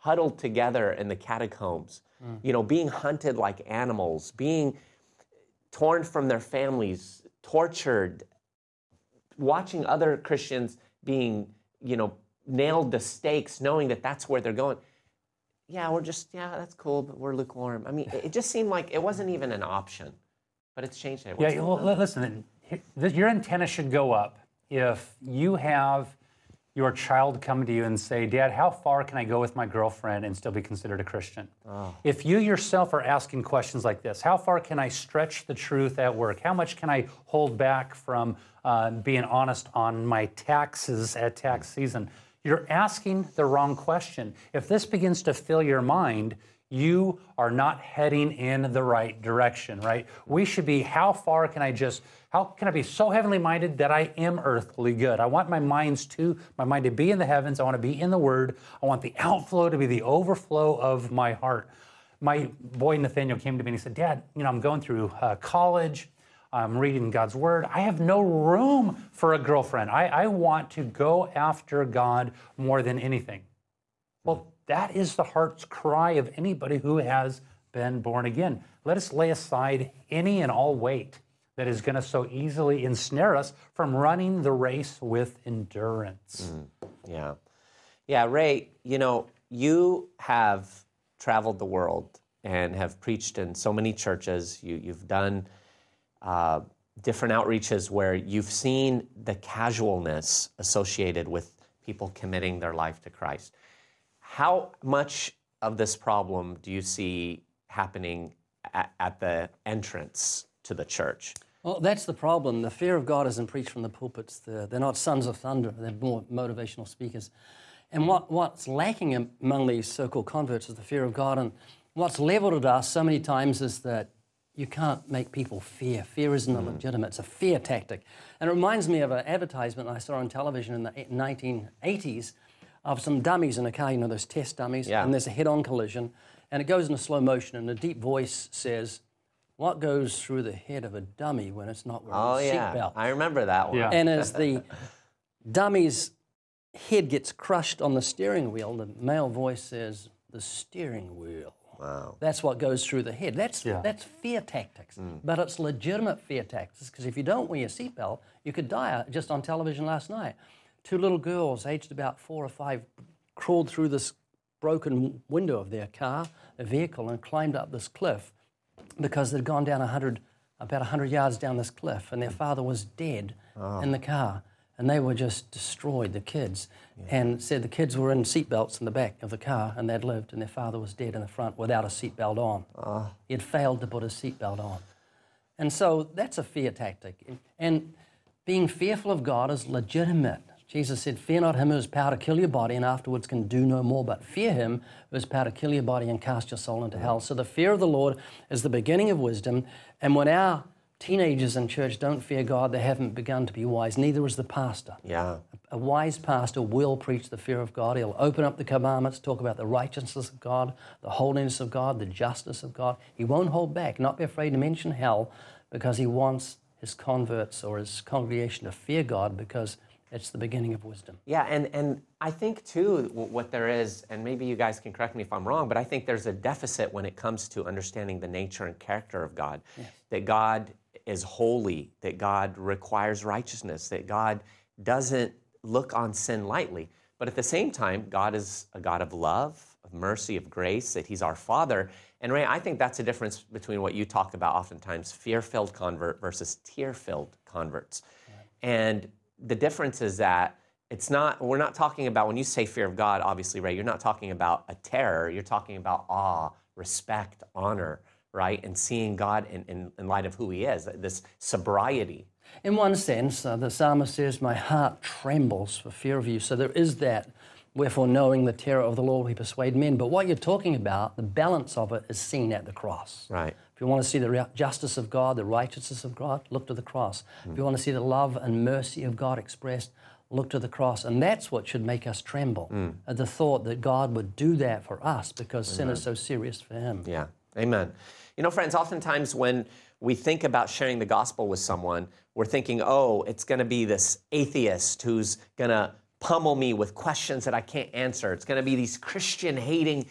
huddled together in the catacombs, being hunted like animals, being torn from their families, tortured, watching other Christians being, nailed to stakes, knowing that that's where they're going. Yeah, that's cool, but we're lukewarm. I mean, it just seemed like it wasn't even an option, but it's changed. Yeah, well, listen, your antenna should go up if you have your child come to you and say, Dad, how far can I go with my girlfriend and still be considered a Christian? Oh. If you yourself are asking questions like this, how far can I stretch the truth at work? How much can I hold back from being honest on my taxes at tax season? You're asking the wrong question. If this begins to fill your mind, you are not heading in the right direction, right? We should be, how can I be so heavenly minded that I am earthly good? I want my mind to be in the heavens. I want to be in the Word. I want the outflow to be the overflow of my heart. My boy Nathaniel came to me and he said, Dad, I'm going through college. I'm reading God's Word. I have no room for a girlfriend. I want to go after God more than anything. Well, that is the heart's cry of anybody who has been born again. Let us lay aside any and all weight that is going to so easily ensnare us from running the race with endurance. Yeah, Ray, you have traveled the world and have preached in so many churches. You've done different outreaches where you've seen the casualness associated with people committing their life to Christ. How much of this problem do you see happening at the entrance to the church? Well, that's the problem. The fear of God isn't preached from the pulpits. They're not sons of thunder. They're more motivational speakers. And what's lacking among these so-called converts is the fear of God. And what's leveled at us so many times is that you can't make people fear. Fear isn't legitimate. It's a fear tactic. And it reminds me of an advertisement I saw on television in the 1980s of some dummies in a car, those test dummies, and there's a head-on collision, and it goes into slow motion, and a deep voice says, what goes through the head of a dummy when it's not wearing a seatbelt? I remember that one. Yeah. And as the dummy's head gets crushed on the steering wheel, the male voice says, the steering wheel. Wow. That's what goes through the head. That's fear tactics, but it's legitimate fear tactics, because if you don't wear your seatbelt, you could die. Just on television last night, 2 little girls aged about 4 or 5 crawled through this broken window of their car, a vehicle, and climbed up this cliff because they'd gone down about 100 yards down this cliff, and their father was dead in the car, and they were just destroyed, the kids, and said the kids were in seatbelts in the back of the car, and they'd lived, and their father was dead in the front without a seatbelt on. He had failed to put his seatbelt on. And so that's a fear tactic. And being fearful of God is legitimate. Jesus said, fear not him who has power to kill your body and afterwards can do no more, but fear him who has power to kill your body and cast your soul into hell. So the fear of the Lord is the beginning of wisdom. And when our teenagers in church don't fear God, they haven't begun to be wise. Neither is the pastor. Yeah. A wise pastor will preach the fear of God. He'll open up the commandments, talk about the righteousness of God, the holiness of God, the justice of God. He won't hold back, not be afraid to mention hell, because he wants his converts or his congregation to fear God, because it's the beginning of wisdom. Yeah, and I think, too, what there is, and maybe you guys can correct me if I'm wrong, but I think there's a deficit when it comes to understanding the nature and character of God. Yes. That God is holy, that God requires righteousness, that God doesn't look on sin lightly. But at the same time, God is a God of love, of mercy, of grace, that he's our Father. And Ray, I think that's a difference between what you talk about oftentimes, fear-filled convert versus tear-filled converts. Right. And the difference is that we're not talking about, when you say fear of God, obviously, Ray, you're not talking about a terror, you're talking about awe, respect, honor, right? And seeing God in light of who he is, this sobriety. In one sense, the psalmist says, my heart trembles for fear of you. So there is that, wherefore knowing the terror of the Lord we persuade men. But what you're talking about, the balance of it is seen at the cross. Right. If you want to see the justice of God, the righteousness of God, look to the cross. If you want to see the love and mercy of God expressed, look to the cross. And that's what should make us tremble, at the thought that God would do that for us, because sin is so serious for him. Yeah, amen. You know, friends, oftentimes when we think about sharing the gospel with someone, we're thinking, oh, it's going to be this atheist who's going to pummel me with questions that I can't answer. It's going to be these Christian hating